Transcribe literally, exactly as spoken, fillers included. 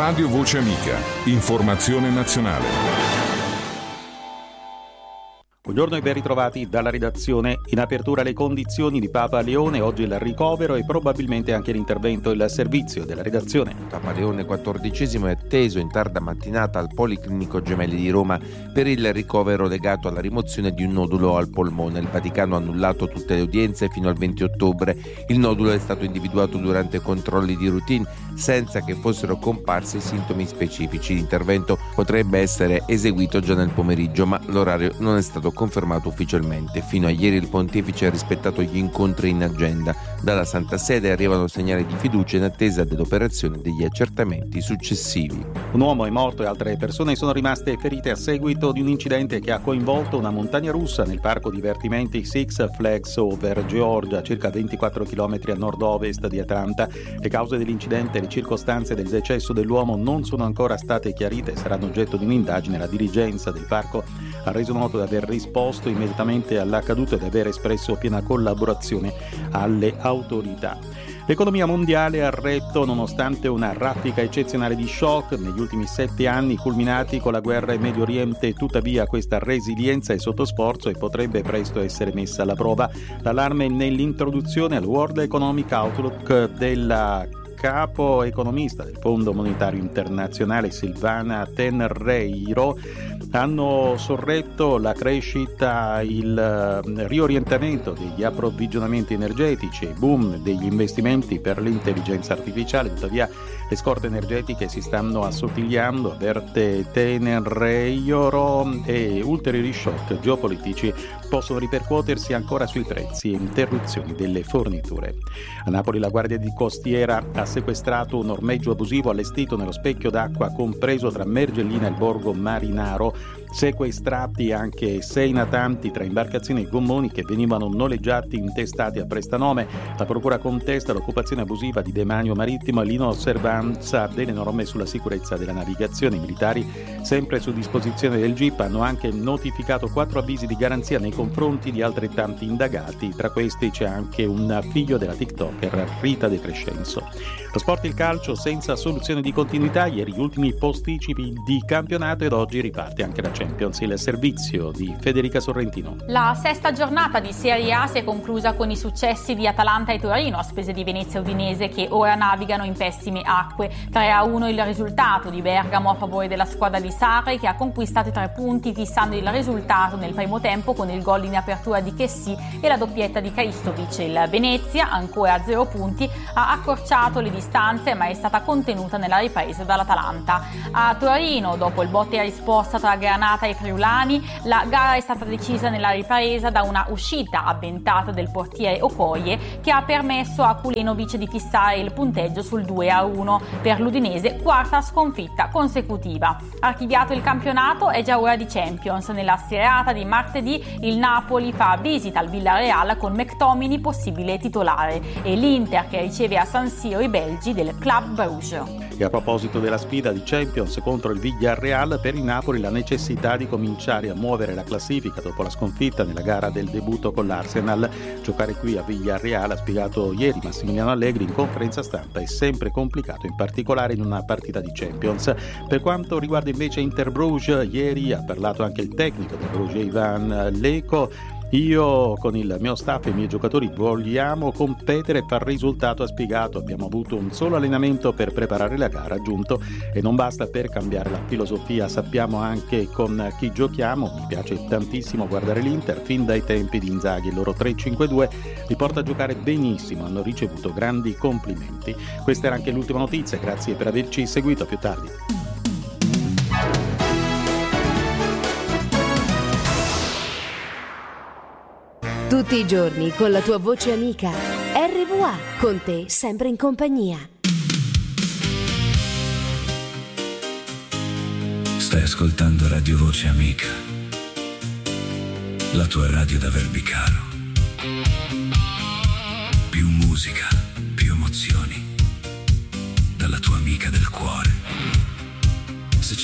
Radio Voce Amica. Informazione nazionale. Buongiorno e ben ritrovati dalla redazione. In apertura le condizioni di Papa Leone, oggi il ricovero e probabilmente anche l'intervento e il servizio della redazione. Papa Leone quattordicesimo è atteso in tarda mattinata al Policlinico Gemelli di Roma per il ricovero legato alla rimozione di un nodulo al polmone. Il Vaticano ha annullato tutte le udienze fino al venti ottobre. Il nodulo è stato individuato durante controlli di routine senza che fossero comparsi sintomi specifici. L'intervento potrebbe essere eseguito già nel pomeriggio, ma l'orario non è stato confermato ufficialmente. Fino a ieri il pontefice ha rispettato gli incontri in agenda. Dalla Santa Sede arrivano segnali di fiducia in attesa dell'operazione degli accertamenti successivi. Un uomo è morto e altre persone sono rimaste ferite a seguito di un incidente che ha coinvolto una montagna russa nel parco divertimenti Six Flags Over Georgia, a circa ventiquattro chilometri a nord-ovest di Atlanta. Le cause dell'incidente e le circostanze del decesso dell'uomo non sono ancora state chiarite e saranno oggetto di un'indagine. La dirigenza del parco ha reso noto di aver risposto immediatamente all'accaduto e di aver espresso piena collaborazione alle autorità. L'economia mondiale ha retto nonostante una raffica eccezionale di shock negli ultimi sette anni culminati con la guerra in Medio Oriente. Tuttavia questa resilienza è sotto sforzo e potrebbe presto essere messa alla prova. L'allarme nell'introduzione al World Economic Outlook della capo economista del Fondo Monetario Internazionale Silvana Tenreiro hanno sorretto la crescita, il riorientamento degli approvvigionamenti energetici e boom degli investimenti per l'intelligenza artificiale. Tuttavia le scorte energetiche si stanno assottigliando, avverte Tenreiro, e ulteriori shock geopolitici possono ripercuotersi ancora sui prezzi e interruzioni delle forniture. A Napoli la Guardia di Costiera ha sequestrato un ormeggio abusivo allestito nello specchio d'acqua compreso tra Mergellina e il borgo Marinaro. Sequestrati anche sei natanti tra imbarcazioni e gommoni che venivano noleggiati intestati a prestanome. La procura contesta l'occupazione abusiva di demanio marittimo e l'inosservanza delle norme sulla sicurezza della navigazione. I militari, sempre su disposizione del G I P, hanno anche notificato quattro avvisi di garanzia nei confronti di altrettanti indagati. Tra questi c'è anche un figlio della TikToker Rita De Crescenzo. Lo sport e il calcio senza soluzione di continuità. Ieri gli ultimi posticipi di campionato ed oggi riparte anche la Champions. Il servizio di Federica Sorrentino. La sesta giornata di Serie A si è conclusa con i successi di Atalanta e Torino a spese di Venezia e Udinese, che ora navigano in pessime acque. tre a uno il risultato di Bergamo a favore della squadra di Sarri, che ha conquistato i tre punti fissando il risultato nel primo tempo con il gol in apertura di Chessy e la doppietta di Kristovic. Il Venezia, ancora a zero punti, ha accorciato le distanze ma è stata contenuta nella ripresa dall'Atalanta. A Torino, dopo il botta e risposta tra Granata e Friulani, la gara è stata decisa nella ripresa da una uscita avventata del portiere Okoye, che ha permesso a Kulenovic di fissare il punteggio sul due a uno. Per l'Udinese, quarta sconfitta consecutiva. Archiviato il campionato, è già ora di Champions. Nella serata di martedì il Napoli fa visita al Villarreal con McTominay possibile titolare e l'Inter che riceve a San Siro i belgi del Club Bruges. E a proposito della sfida di Champions contro il Villarreal, per il Napoli la necessità di cominciare a muovere la classifica dopo la sconfitta nella gara del debutto con l'Arsenal. Giocare qui a Villarreal, ha spiegato ieri Massimiliano Allegri in conferenza stampa, è sempre complicato, in particolare in una partita di Champions. Per quanto riguarda invece Inter Bruges, ieri ha parlato anche il tecnico del Bruges, Ivan Leko. Io con il mio staff e i miei giocatori vogliamo competere e far risultato, ha spiegato. Abbiamo avuto un solo allenamento per preparare la gara, aggiunto, e non basta per cambiare la filosofia, sappiamo anche con chi giochiamo. Mi piace tantissimo guardare l'Inter, fin dai tempi di Inzaghi, il loro tre cinque due li porta a giocare benissimo, hanno ricevuto grandi complimenti. Questa era anche l'ultima notizia, grazie per averci seguito, a più tardi. Tutti i giorni con la tua voce amica. R V A, con te sempre in compagnia. Stai ascoltando Radio Voce Amica, la tua radio da Verbicaro. Più musica, più emozioni, dalla tua amica del cuore.